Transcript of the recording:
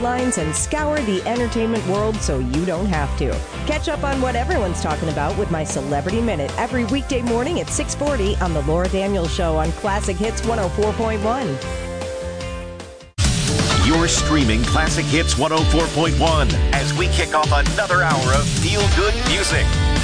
headlines and scour the entertainment world so you don't have to. Catch up on what everyone's talking about with my Celebrity Minute every weekday morning at 6:40 on The Laura Daniels Show on Classic Hits 104.1. You're streaming Classic Hits 104.1 as we kick off another hour of feel-good music.